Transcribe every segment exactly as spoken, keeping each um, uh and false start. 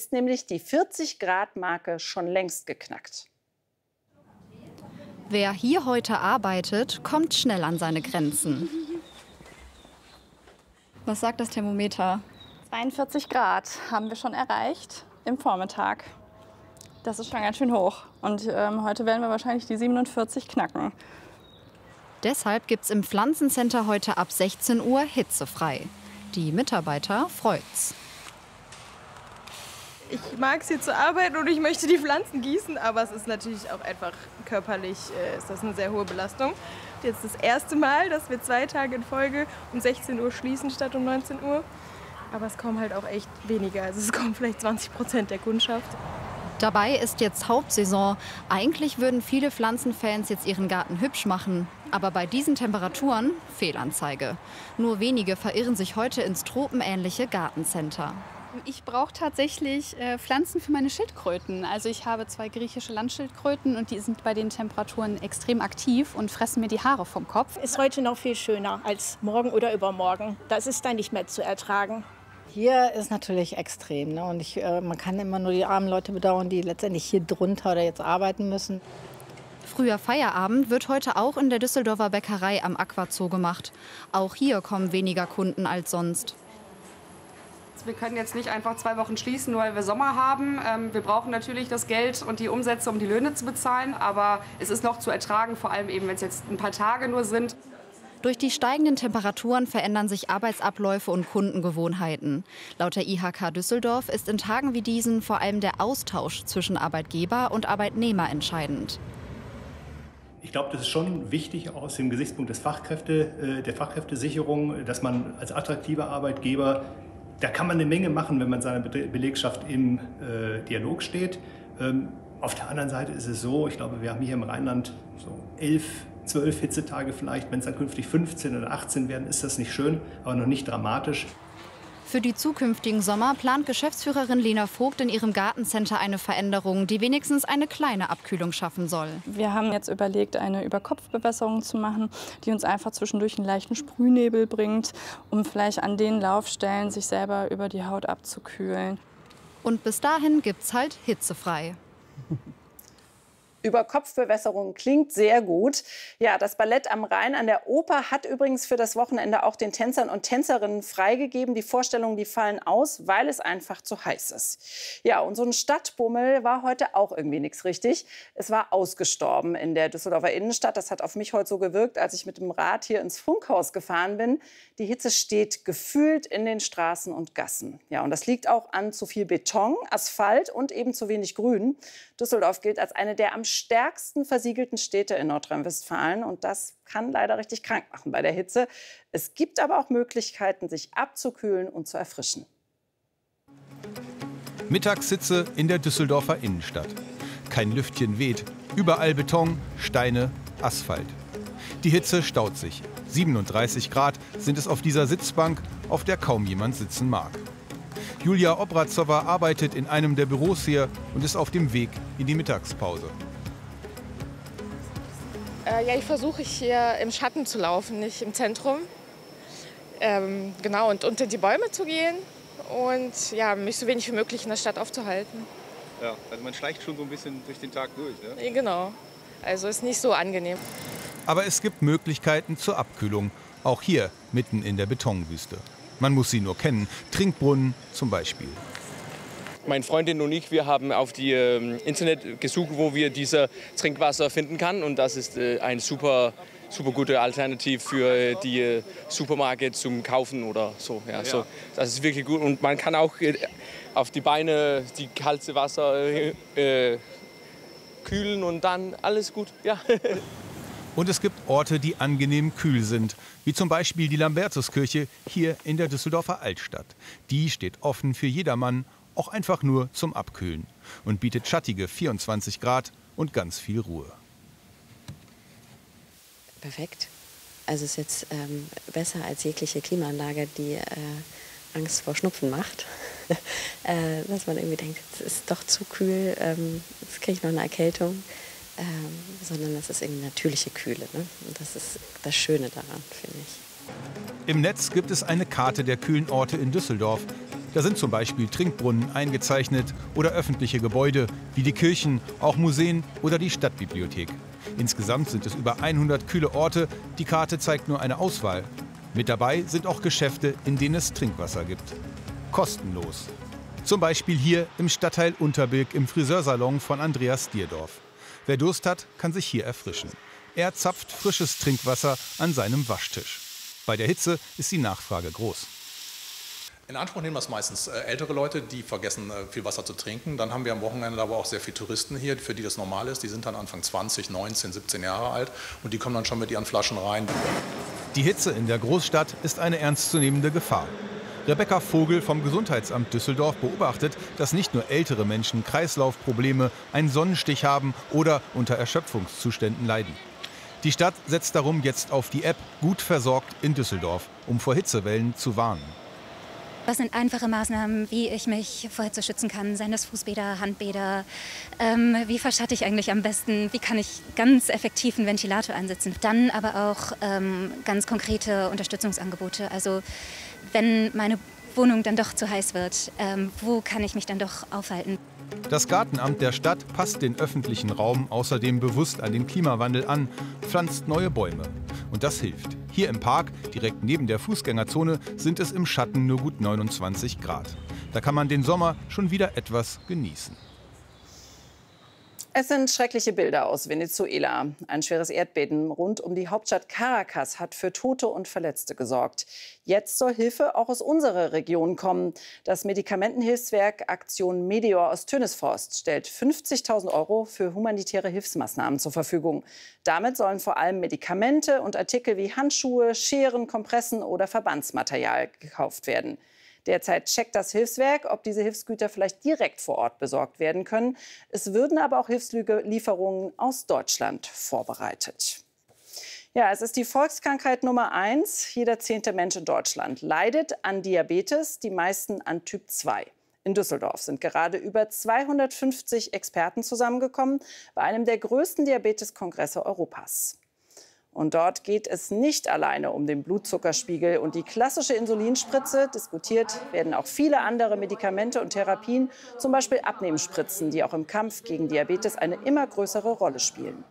ist nämlich die vierzig Grad Marke schon längst geknackt. Wer hier heute arbeitet, kommt schnell an seine Grenzen. Was sagt das Thermometer? zweiundvierzig Grad haben wir schon erreicht im Vormittag. Das ist schon ganz schön hoch. Und ähm, heute werden wir wahrscheinlich die siebenundvierzig knacken. Deshalb gibt es im Pflanzencenter heute ab sechzehn Uhr hitzefrei. Die Mitarbeiter freut's. Ich mag es hier zu arbeiten und ich möchte die Pflanzen gießen, aber es ist natürlich auch einfach körperlich, äh, ist das eine sehr hohe Belastung. Jetzt das erste Mal, dass wir zwei Tage in Folge um sechzehn Uhr schließen statt um neunzehn Uhr. Aber es kommen halt auch echt weniger, also es kommen vielleicht zwanzig Prozent der Kundschaft. Dabei ist jetzt Hauptsaison. Eigentlich würden viele Pflanzenfans jetzt ihren Garten hübsch machen. Aber bei diesen Temperaturen Fehlanzeige. Nur wenige verirren sich heute ins tropenähnliche Gartencenter. Ich brauche tatsächlich äh, Pflanzen für meine Schildkröten. Also ich habe zwei griechische Landschildkröten und die sind bei den Temperaturen extrem aktiv und fressen mir die Haare vom Kopf. Ist heute noch viel schöner als morgen oder übermorgen. Das ist dann nicht mehr zu ertragen. Hier ist natürlich extrem, ne? Und ich, äh, man kann immer nur die armen Leute bedauern, die letztendlich hier drunter oder jetzt arbeiten müssen. Früher Feierabend wird heute auch in der Düsseldorfer Bäckerei am Aquazoo gemacht. Auch hier kommen weniger Kunden als sonst. Wir können jetzt nicht einfach zwei Wochen schließen, nur weil wir Sommer haben. Wir brauchen natürlich das Geld und die Umsätze, um die Löhne zu bezahlen. Aber es ist noch zu ertragen, vor allem eben, wenn es jetzt ein paar Tage nur sind. Durch die steigenden Temperaturen verändern sich Arbeitsabläufe und Kundengewohnheiten. Laut der I H K Düsseldorf ist in Tagen wie diesen vor allem der Austausch zwischen Arbeitgeber und Arbeitnehmer entscheidend. Ich glaube, das ist schon wichtig aus dem Gesichtspunkt des Fachkräfte, der Fachkräftesicherung, dass man als attraktiver Arbeitgeber, da kann man eine Menge machen, wenn man seiner Belegschaft im äh, Dialog steht. Ähm, auf der anderen Seite ist es so, ich glaube, wir haben hier im Rheinland so elf, zwölf Hitzetage vielleicht. Wenn es dann künftig fünfzehn oder achtzehn werden, ist das nicht schön, aber noch nicht dramatisch. Für die zukünftigen Sommer plant Geschäftsführerin Lena Vogt in ihrem Gartencenter eine Veränderung, die wenigstens eine kleine Abkühlung schaffen soll. Wir haben jetzt überlegt, eine Überkopfbewässerung zu machen, die uns einfach zwischendurch einen leichten Sprühnebel bringt, um vielleicht an den Laufstellen sich selber über die Haut abzukühlen. Und bis dahin gibt's halt hitzefrei. Überkopfbewässerung klingt sehr gut. Ja, das Ballett am Rhein an der Oper hat übrigens für das Wochenende auch den Tänzern und Tänzerinnen freigegeben. Die Vorstellungen, die fallen aus, weil es einfach zu heiß ist. Ja, und so ein Stadtbummel war heute auch irgendwie nichts richtig. Es war ausgestorben in der Düsseldorfer Innenstadt. Das hat auf mich heute so gewirkt, als ich mit dem Rad hier ins Funkhaus gefahren bin. Die Hitze steht gefühlt in den Straßen und Gassen. Ja, und das liegt auch an zu viel Beton, Asphalt und eben zu wenig Grün. Düsseldorf gilt als eine der am stärksten versiegelten Städte in Nordrhein-Westfalen. Und das kann leider richtig krank machen bei der Hitze. Es gibt aber auch Möglichkeiten, sich abzukühlen und zu erfrischen. Mittagssitze in der Düsseldorfer Innenstadt. Kein Lüftchen weht. Überall Beton, Steine, Asphalt. Die Hitze staut sich. siebenunddreißig Grad sind es auf dieser Sitzbank, auf der kaum jemand sitzen mag. Julia Obrazova arbeitet in einem der Büros hier und ist auf dem Weg in die Mittagspause. Äh, ja, ich versuche hier im Schatten zu laufen, nicht im Zentrum. Ähm, genau, und unter die Bäume zu gehen und ja, mich so wenig wie möglich in der Stadt aufzuhalten. Ja, also man schleicht schon so ein bisschen durch den Tag durch, ne? Ja, genau, also ist nicht so angenehm. Aber es gibt Möglichkeiten zur Abkühlung, auch hier mitten in der Betonwüste. Man muss sie nur kennen. Trinkbrunnen zum Beispiel. Meine Freundin und ich, wir haben auf die äh, Internet gesucht, wo wir dieses Trinkwasser finden kann. Und das ist äh, eine super, super gute Alternative für äh, die äh, Supermarkt zum Kaufen oder so. Ja, so. Das ist wirklich gut. Und man kann auch äh, auf die Beine die kalte Wasser äh, äh, kühlen und dann alles gut. Ja. Und es gibt Orte, die angenehm kühl sind, wie zum Beispiel die Lambertuskirche hier in der Düsseldorfer Altstadt. Die steht offen für jedermann, auch einfach nur zum Abkühlen und bietet schattige vierundzwanzig Grad und ganz viel Ruhe. Perfekt. Also es ist jetzt ähm, besser als jegliche Klimaanlage, die äh, Angst vor Schnupfen macht. äh, dass man irgendwie denkt, es ist doch zu kühl, ähm, jetzt kriege ich noch eine Erkältung. Ähm, sondern das ist irgendwie natürliche Kühle. Ne? Und das ist das Schöne daran, finde ich. Im Netz gibt es eine Karte der kühlen Orte in Düsseldorf. Da sind zum Beispiel Trinkbrunnen eingezeichnet oder öffentliche Gebäude wie die Kirchen, auch Museen oder die Stadtbibliothek. Insgesamt sind es über hundert kühle Orte. Die Karte zeigt nur eine Auswahl. Mit dabei sind auch Geschäfte, in denen es Trinkwasser gibt. Kostenlos. Zum Beispiel hier im Stadtteil Unterbilk im Friseursalon von Andreas Stierdorf. Wer Durst hat, kann sich hier erfrischen. Er zapft frisches Trinkwasser an seinem Waschtisch. Bei der Hitze ist die Nachfrage groß. In Anspruch nehmen das meistens ältere Leute, die vergessen, viel Wasser zu trinken. Dann haben wir am Wochenende aber auch sehr viele Touristen hier, für die das normal ist. Die sind dann Anfang zwanzig, neunzehn, siebzehn Jahre alt und die kommen dann schon mit ihren Flaschen rein. Die Hitze in der Großstadt ist eine ernstzunehmende Gefahr. Rebecca Vogel vom Gesundheitsamt Düsseldorf beobachtet, dass nicht nur ältere Menschen Kreislaufprobleme, einen Sonnenstich haben oder unter Erschöpfungszuständen leiden. Die Stadt setzt darum jetzt auf die App Gut versorgt in Düsseldorf, um vor Hitzewellen zu warnen. Was sind einfache Maßnahmen, wie ich mich vor Hitze schützen kann? Seien das Fußbäder, Handbäder? Ähm, wie verschatte ich eigentlich am besten? Wie kann ich ganz effektiv einen Ventilator einsetzen? Dann aber auch ähm, ganz konkrete Unterstützungsangebote. Also wenn meine Wohnung dann doch zu heiß wird, ähm, wo kann ich mich dann doch aufhalten? Das Gartenamt der Stadt passt den öffentlichen Raum außerdem bewusst an den Klimawandel an, pflanzt neue Bäume. Und das hilft. Hier im Park, direkt neben der Fußgängerzone, sind es im Schatten nur gut neunundzwanzig Grad. Da kann man den Sommer schon wieder etwas genießen. Es sind schreckliche Bilder aus Venezuela. Ein schweres Erdbeben rund um die Hauptstadt Caracas hat für Tote und Verletzte gesorgt. Jetzt soll Hilfe auch aus unserer Region kommen. Das Medikamentenhilfswerk Aktion Meteor aus Tönisforst stellt fünfzigtausend Euro für humanitäre Hilfsmaßnahmen zur Verfügung. Damit sollen vor allem Medikamente und Artikel wie Handschuhe, Scheren, Kompressen oder Verbandsmaterial gekauft werden. Derzeit checkt das Hilfswerk, ob diese Hilfsgüter vielleicht direkt vor Ort besorgt werden können. Es würden aber auch Hilfslieferungen aus Deutschland vorbereitet. Ja, es ist die Volkskrankheit Nummer eins. Jeder zehnte Mensch in Deutschland leidet an Diabetes, die meisten an Typ zwei. In Düsseldorf sind gerade über zweihundertfünfzig Experten zusammengekommen bei einem der größten Diabeteskongresse Europas. Und dort geht es nicht alleine um den Blutzuckerspiegel und die klassische Insulinspritze. Diskutiert werden auch viele andere Medikamente und Therapien, zum Beispiel Abnehmspritzen, die auch im Kampf gegen Diabetes eine immer größere Rolle spielen.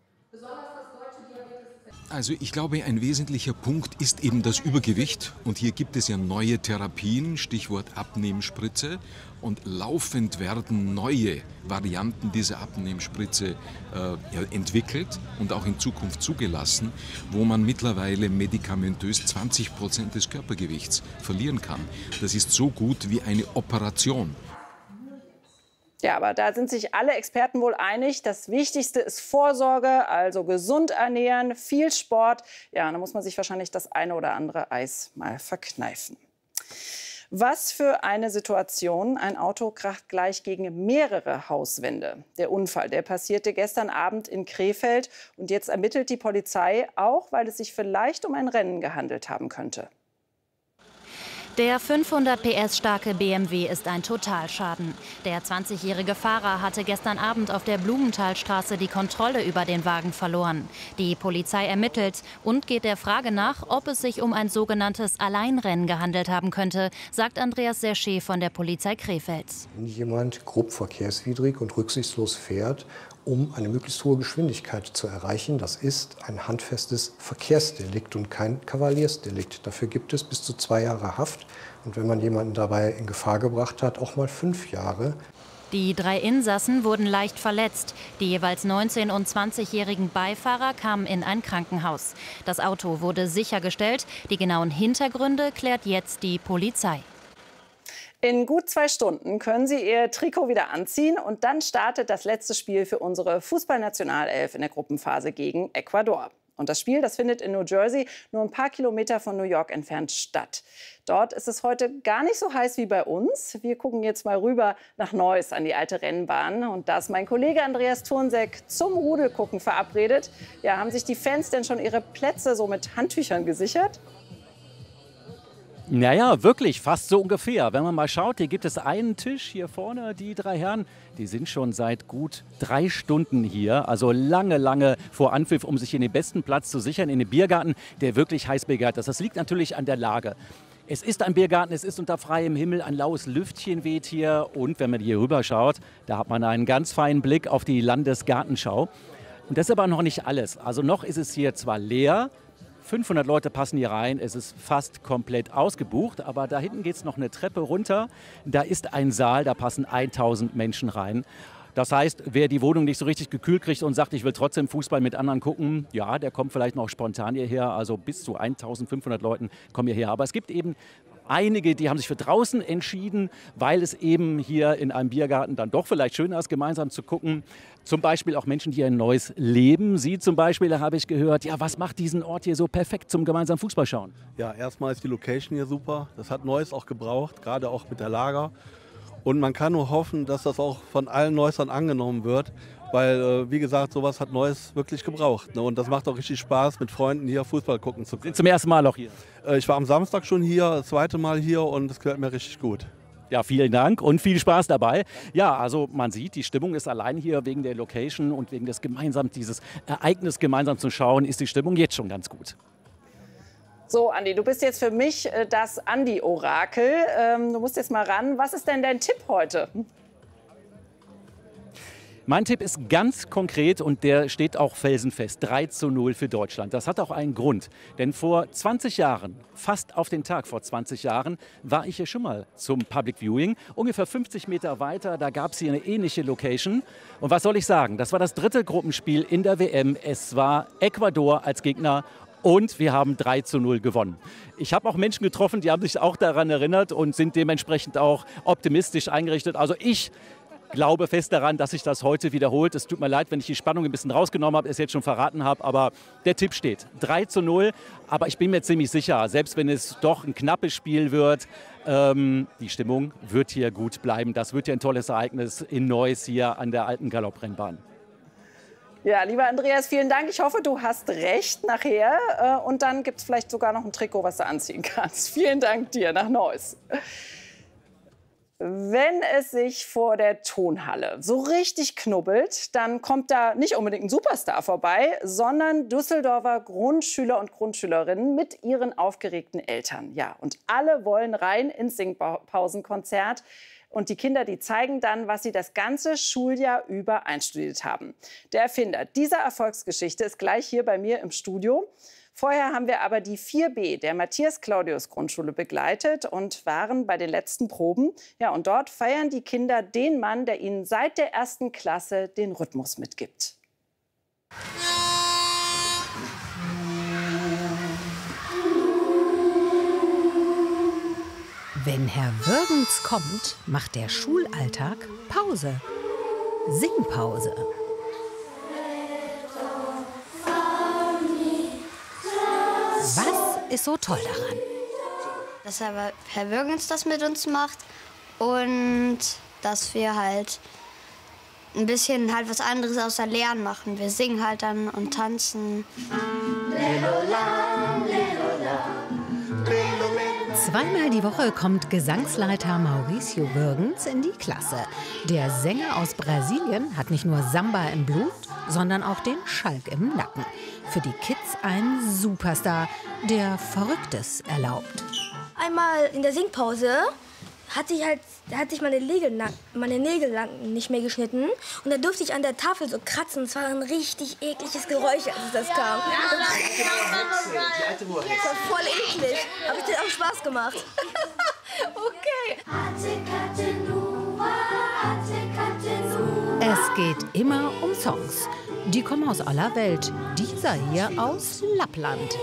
Also ich glaube, ein wesentlicher Punkt ist eben das Übergewicht. Und hier gibt es ja neue Therapien, Stichwort Abnehmspritze. Und laufend werden neue Varianten dieser Abnehmspritze äh, ja, entwickelt und auch in Zukunft zugelassen, wo man mittlerweile medikamentös zwanzig Prozent des Körpergewichts verlieren kann. Das ist so gut wie eine Operation. Ja, aber da sind sich alle Experten wohl einig. Das Wichtigste ist Vorsorge, also gesund ernähren, viel Sport. Ja, da muss man sich wahrscheinlich das eine oder andere Eis mal verkneifen. Was für eine Situation. Ein Auto kracht gleich gegen mehrere Hauswände. Der Unfall, der passierte gestern Abend in Krefeld. Und jetzt ermittelt die Polizei, auch weil es sich vielleicht um ein Rennen gehandelt haben könnte. Der fünfhundert P S starke B M W ist ein Totalschaden. Der zwanzigjährige Fahrer hatte gestern Abend auf der Blumenthalstraße die Kontrolle über den Wagen verloren. Die Polizei ermittelt und geht der Frage nach, ob es sich um ein sogenanntes Alleinrennen gehandelt haben könnte, sagt Andreas Serché von der Polizei Krefeld. Wenn jemand grob verkehrswidrig und rücksichtslos fährt, um eine möglichst hohe Geschwindigkeit zu erreichen. Das ist ein handfestes Verkehrsdelikt und kein Kavaliersdelikt. Dafür gibt es bis zu zwei Jahre Haft und wenn man jemanden dabei in Gefahr gebracht hat, auch mal fünf Jahre. Die drei Insassen wurden leicht verletzt. Die jeweils neunzehn- und zwanzigjährigen Beifahrer kamen in ein Krankenhaus. Das Auto wurde sichergestellt. Die genauen Hintergründe klärt jetzt die Polizei. In gut zwei Stunden können Sie Ihr Trikot wieder anziehen und dann startet das letzte Spiel für unsere Fußballnationalelf in der Gruppenphase gegen Ecuador. Und das Spiel, das findet in New Jersey, nur ein paar Kilometer von New York entfernt statt. Dort ist es heute gar nicht so heiß wie bei uns. Wir gucken jetzt mal rüber nach Neuss an die alte Rennbahn. Und da ist mein Kollege Andreas Thurnseck zum Rudelgucken verabredet. Ja, haben sich die Fans denn schon ihre Plätze so mit Handtüchern gesichert? Naja, wirklich, fast so ungefähr. Wenn man mal schaut, hier gibt es einen Tisch hier vorne, die drei Herren, die sind schon seit gut drei Stunden hier. Also lange, lange vor Anpfiff, um sich in den besten Platz zu sichern, in den Biergarten, der wirklich heiß begehrt ist. Das liegt natürlich an der Lage. Es ist ein Biergarten, es ist unter freiem Himmel, ein laues Lüftchen weht hier und wenn man hier rüber schaut, da hat man einen ganz feinen Blick auf die Landesgartenschau. Und das ist aber noch nicht alles. Also noch ist es hier zwar leer, fünfhundert Leute passen hier rein, es ist fast komplett ausgebucht, aber da hinten geht es noch eine Treppe runter. Da ist ein Saal, da passen tausend Menschen rein. Das heißt, wer die Wohnung nicht so richtig gekühlt kriegt und sagt, ich will trotzdem Fußball mit anderen gucken, ja, der kommt vielleicht noch spontan hierher. Also bis zu eintausendfünfhundert Leuten kommen hierher. Aber es gibt eben einige, die haben sich für draußen entschieden, weil es eben hier in einem Biergarten dann doch vielleicht schöner ist, gemeinsam zu gucken. Zum Beispiel auch Menschen, die ein neues Leben. Sie zum Beispiel, da habe ich gehört, ja, was macht diesen Ort hier so perfekt zum gemeinsamen Fußballschauen? Ja, erstmal ist die Location hier super. Das hat Neuss auch gebraucht, gerade auch mit der Lager. Und man kann nur hoffen, dass das auch von allen Neussern angenommen wird, weil, äh, wie gesagt, sowas hat Neuss wirklich gebraucht. Ne? Und das macht auch richtig Spaß, mit Freunden hier Fußball gucken zu können. Zum ersten Mal auch hier? Äh, ich war am Samstag schon hier, das zweite Mal hier und es gefällt mir richtig gut. Ja, vielen Dank und viel Spaß dabei. Ja, also man sieht, die Stimmung ist allein hier wegen der Location und wegen des gemeinsam, dieses Ereignis gemeinsam zu schauen, ist die Stimmung jetzt schon ganz gut. So, Andi, du bist jetzt für mich äh, das Andi-Orakel. Ähm, du musst jetzt mal ran. Was ist denn dein Tipp heute? Mein Tipp ist ganz konkret und der steht auch felsenfest. drei zu null für Deutschland. Das hat auch einen Grund. Denn vor zwanzig Jahren, fast auf den Tag vor zwanzig Jahren, war ich hier schon mal zum Public Viewing. Ungefähr fünfzig Meter weiter, da gab es hier eine ähnliche Location. Und was soll ich sagen? Das war das dritte Gruppenspiel in der W M. Es war Ecuador als Gegner. Und wir haben drei zu null gewonnen. Ich habe auch Menschen getroffen, die haben sich auch daran erinnert und sind dementsprechend auch optimistisch eingerichtet. Also ich glaube fest daran, dass sich das heute wiederholt. Es tut mir leid, wenn ich die Spannung ein bisschen rausgenommen habe, es jetzt schon verraten habe, aber der Tipp steht. drei zu null, aber ich bin mir ziemlich sicher, selbst wenn es doch ein knappes Spiel wird, ähm, die Stimmung wird hier gut bleiben. Das wird ja ein tolles Ereignis in Neuss hier an der alten Galopprennbahn. Ja, lieber Andreas, vielen Dank. Ich hoffe, du hast recht nachher. Und dann gibt es vielleicht sogar noch ein Trikot, was du anziehen kannst. Vielen Dank dir nach Neuss. Wenn es sich vor der Tonhalle so richtig knubbelt, dann kommt da nicht unbedingt ein Superstar vorbei, sondern Düsseldorfer Grundschüler und Grundschülerinnen mit ihren aufgeregten Eltern. Ja, und alle wollen rein ins Singpausenkonzert. Und die Kinder, die zeigen dann, was sie das ganze Schuljahr über einstudiert haben. Der Erfinder dieser Erfolgsgeschichte ist gleich hier bei mir im Studio. Vorher haben wir aber die vier B der Matthias-Claudius-Grundschule begleitet und waren bei den letzten Proben. Ja, und dort feiern die Kinder den Mann, der ihnen seit der ersten Klasse den Rhythmus mitgibt. Wenn Herr Würgens kommt, macht der Schulalltag Pause. Singpause. Was ist so toll daran? Dass Herr, Herr Würgens das mit uns macht und dass wir halt ein bisschen halt was anderes außer Lernen machen. Wir singen halt dann und tanzen. Zweimal die Woche kommt Gesangsleiter Mauricio Würgens in die Klasse. Der Sänger aus Brasilien hat nicht nur Samba im Blut, sondern auch den Schalk im Nacken. Für die Kids ein Superstar, der Verrücktes erlaubt. Einmal in der Singpause hatte ich halt, hatte ich meine Nägel, meine Nägel nicht mehr geschnitten und da durfte ich an der Tafel so kratzen. Es war ein richtig ekliges Geräusch, als das kam. Ja, die alte Hexe. Das war voll eklig, aber es hat auch Spaß gemacht. Okay. Es geht immer um Songs. Die kommen aus aller Welt. Dieser hier aus Lappland.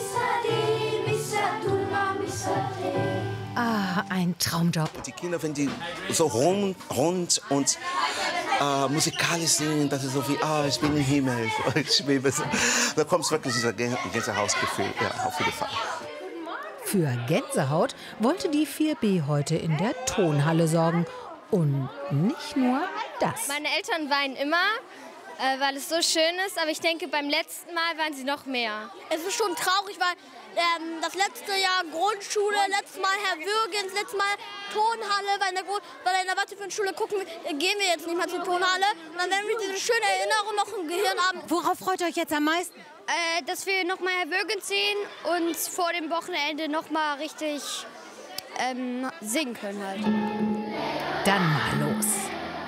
Ah, ein Traumjob. Die Kinder, wenn die so rund, rund und äh, musikalisch sind, das ist so wie, ah, ich bin im Himmel, ich schwebe so. Da kommt wirklich dieser Gänsehautgefühl, ja, auf jeden Fall. Für Gänsehaut wollte die vier B heute in der Tonhalle sorgen. Und nicht nur das. Meine Eltern weinen immer, äh, weil es so schön ist. Aber ich denke, beim letzten Mal waren sie noch mehr. Es ist schon traurig, weil ähm, das letzte Jahr Grundschule, letztes Mal Herr Würgens, letztes Mal Tonhalle. Weil in der, weil in der weiterführenden Schule gucken, gehen wir jetzt nicht mehr zur Tonhalle. Und dann werden wir diese schöne Erinnerung noch im Gehirn haben. Worauf freut ihr euch jetzt am meisten? Äh, dass wir noch mal Herr Würgens sehen und vor dem Wochenende noch mal richtig ähm, singen können halt. Dann mal